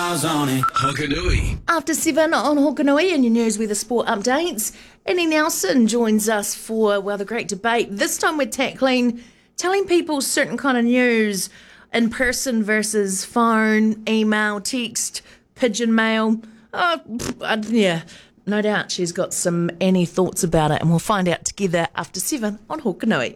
miles on it. Hokanui. After 7 on Hokanui and your news with the sport updates, Annie Nelson joins us for, the great debate. This time we're telling people certain kind of news in person versus phone, email, text, pigeon mail. Yeah, no doubt she's got some Annie thoughts about it, and we'll find out together after 7 on Hokanui.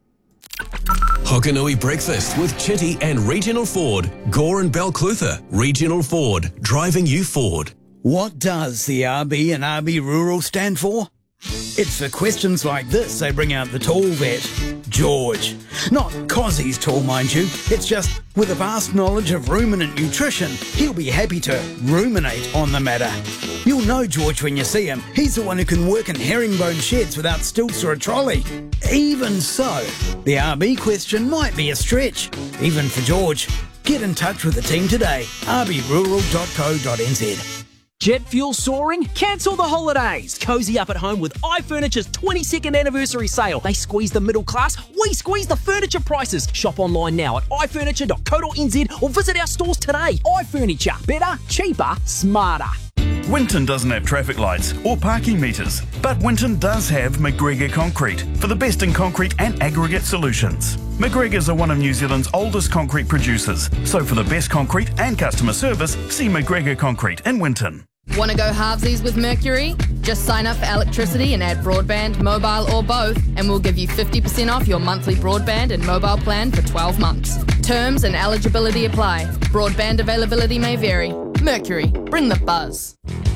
Hokanui Breakfast with Chitty and Regional Ford. Gore and Balclutha. Regional Ford. Driving you forward. What does the RB and RB Rural stand for? It's for questions like this they bring out the tall vet, George. Not 'cause he's tall, mind you. It's just with a vast knowledge of ruminant nutrition, he'll be happy to ruminate on the matter. You'll know George when you see him. He's the one who can work in herringbone sheds without stilts or a trolley. Even so, the RB question might be a stretch, even for George. Get in touch with the team today, rbrural.co.nz. Jet fuel soaring? Cancel the holidays. Cozy up at home with iFurniture's 22nd anniversary sale. They squeeze the middle class, we squeeze the furniture prices. Shop online now at ifurniture.co.nz or visit our stores today. iFurniture. Better, cheaper, smarter. Winton doesn't have traffic lights or parking meters, but Winton does have McGregor Concrete for the best in concrete and aggregate solutions. McGregor's are one of New Zealand's oldest concrete producers, so for the best concrete and customer service, see McGregor Concrete in Winton. Want to go halvesies with Mercury? Just sign up for electricity and add broadband, mobile or both, and we'll give you 50% off your monthly broadband and mobile plan for 12 months. Terms and eligibility apply. Broadband availability may vary. Mercury, bring the buzz.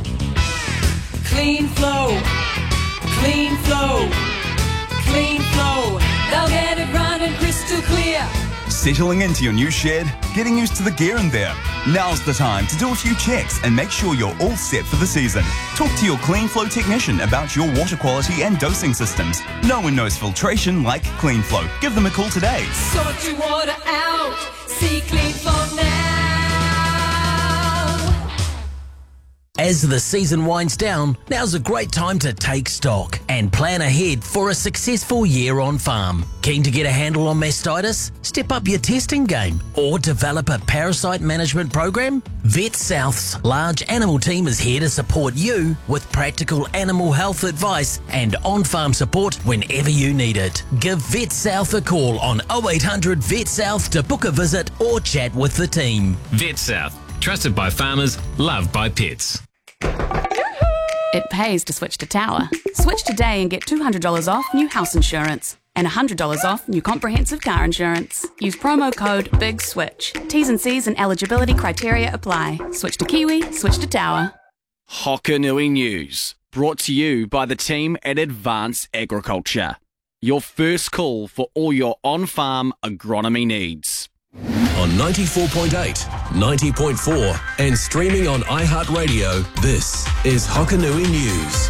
Clean flow, clean flow, clean flow. They'll get it running crystal clear. Settling into your new shed? Getting used to the gear in there? Now's the time to do a few checks and make sure you're all set for the season. Talk to your CleanFlow technician about your water quality and dosing systems. No one knows filtration like CleanFlow. Give them a call today. Sort your water out. See Clean Flow now. As the season winds down, now's a great time to take stock and plan ahead for a successful year on farm. Keen to get a handle on mastitis? Step up your testing game or develop a parasite management program? Vet South's large animal team is here to support you with practical animal health advice and on-farm support whenever you need it. Give Vet South a call on 0800 Vet South to book a visit or chat with the team. Vet South. Trusted by farmers, loved by pets. It pays to switch to Tower. Switch today and get $200 off new house insurance and $100 off new comprehensive car insurance. Use promo code BIGSWITCH. T's and C's and eligibility criteria apply. Switch to Kiwi, switch to Tower. Hokanui News, brought to you by the team at Advanced Agriculture. Your first call for all your on-farm agronomy needs. On 94.8, 90.4 and streaming on iHeartRadio, this is Hokanui News.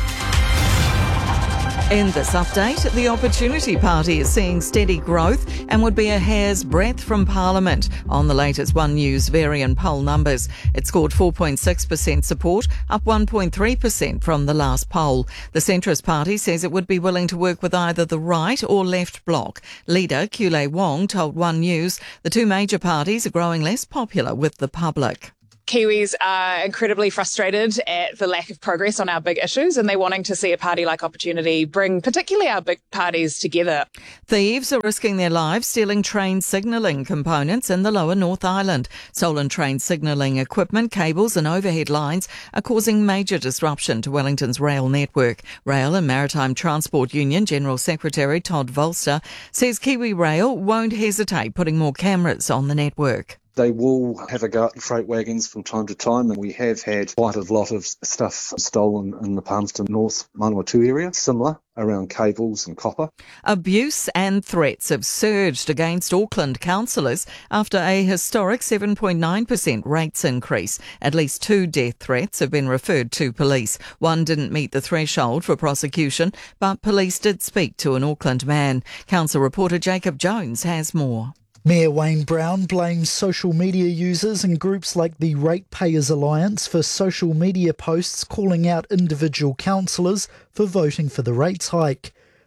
In this update, the Opportunity Party is seeing steady growth and would be a hair's breadth from Parliament. On the latest One News Varian poll numbers, it scored 4.6% support, up 1.3% from the last poll. The Centrist Party says it would be willing to work with either the right or left bloc. Leader Kule Wong told One News the two major parties are growing less popular with the public. Kiwis are incredibly frustrated at the lack of progress on our big issues, and they're wanting to see a party like Opportunity bring particularly our big parties together. Thieves are risking their lives stealing train signalling components in the lower North Island. Stolen train signalling equipment, cables and overhead lines are causing major disruption to Wellington's rail network. Rail and Maritime Transport Union General Secretary Todd Volster says Kiwi Rail won't hesitate putting more cameras on the network. They will have a go at the freight wagons from time to time, and we have had quite a lot of stuff stolen in the Palmerston North Manawatu area, similar, around cables and copper. Abuse and threats have surged against Auckland councillors after a historic 7.9% rates increase. At least 2 death threats have been referred to police. One didn't meet the threshold for prosecution, but police did speak to an Auckland man. Council reporter Jacob Jones has more. Mayor Wayne Brown blames social media users and groups like the Ratepayers Alliance for social media posts calling out individual councillors for voting for the rates hike.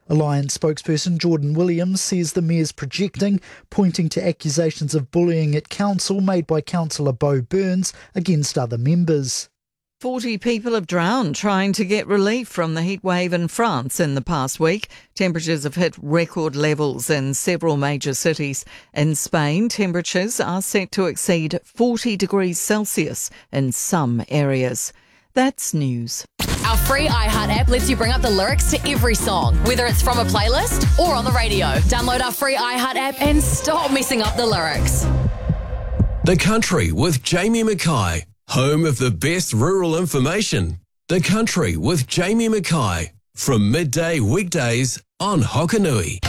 Alliance spokesperson Jordan Williams says the mayor's projecting, pointing to accusations of bullying at council made by Councillor Bo Burns against other members. 40 people have drowned trying to get relief from the heat wave in France in the past week. Temperatures have hit record levels in several major cities. In Spain, temperatures are set to exceed 40 degrees Celsius in some areas. That's news. Our free iHeart app lets you bring up the lyrics to every song, whether it's from a playlist or on the radio. Download our free iHeart app and stop messing up the lyrics. The Country with Jamie Mackay, home of the best rural information. The Country with Jamie Mackay, from midday weekdays on Hokanui.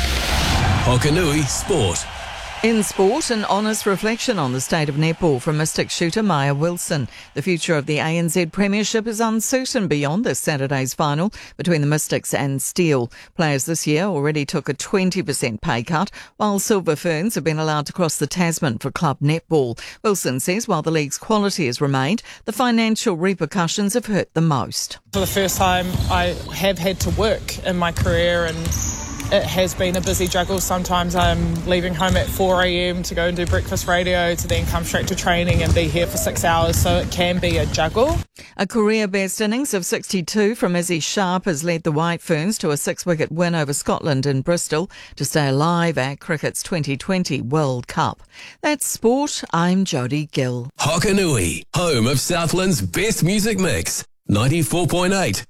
Hokanui Sport. In sport, an honest reflection on the state of netball from Mystic shooter Maya Wilson. The future of the ANZ Premiership is uncertain beyond this Saturday's final between the Mystics and Steel. Players this year already took a 20% pay cut, while Silver Ferns have been allowed to cross the Tasman for club netball. Wilson says while the league's quality has remained, the financial repercussions have hurt the most. For the first time, I have had to work in my career, and it has been a busy juggle. Sometimes I'm leaving home at 4 a.m. to go and do breakfast radio, to then come straight to training and be here for 6 hours, so it can be a juggle. A career-best innings of 62 from Izzy Sharp has led the White Ferns to a 6-wicket win over Scotland in Bristol to stay alive at cricket's 2020 World Cup. That's sport. I'm Jodie Gill. Hokanui, home of Southland's best music mix. 94.8,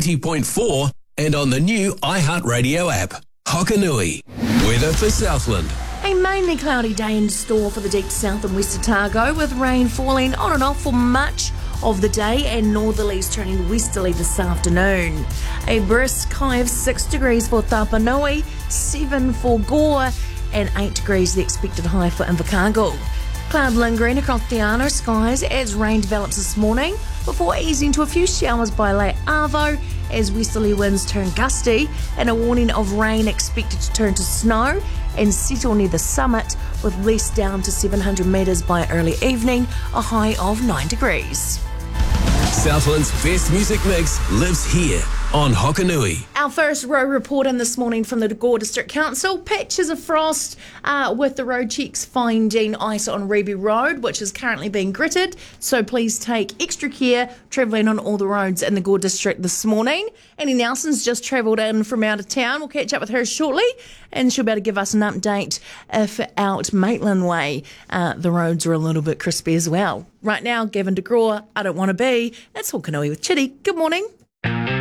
90.4 and on the new iHeartRadio app. Hokanui. Weather for Southland. A mainly cloudy day in store for the deep south and west Otago, with rain falling on and off for much of the day and northerlies turning westerly this afternoon. A brisk high of 6 degrees for Tapanui, 7 for Gore and 8 degrees the expected high for Invercargill. Cloud lingering across the Arno skies as rain develops this morning before easing to a few showers by late Arvo as westerly winds turn gusty, and a warning of rain expected to turn to snow and settle near the summit with less down to 700 metres by early evening, a high of 9 degrees. Southland's best music mix lives here on Hokanui. Our first road report in this morning from the Gore District Council. Patches of frost with the road checks finding ice on Ruby Road, which is currently being gritted. So please take extra care travelling on all the roads in the Gore District this morning. Annie Nelson's just travelled in from out of town. We'll catch up with her shortly, and she'll be able to give us an update if out Maitland Way the roads are a little bit crispy as well. Right now, Gavin DeGraw, I Don't Want to Be. That's Hokanui with Chitty. Good morning.